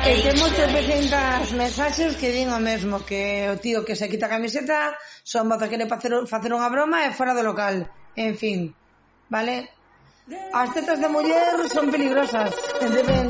E temos 700 mensaxes que din o mesmo, que o tío que se quita a camiseta son moza quere facer unha broma e fora do local. En fin, vale? As tetas de muller son peligrosas, deben